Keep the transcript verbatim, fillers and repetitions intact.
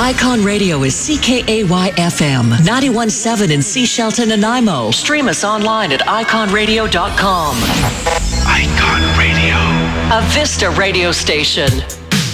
Icon Radio is C K A Y F M, ninety-one point seven in Sea Shelton, Nanaimo. Stream us online at icon radio dot com. Icon Radio. A Vista radio station.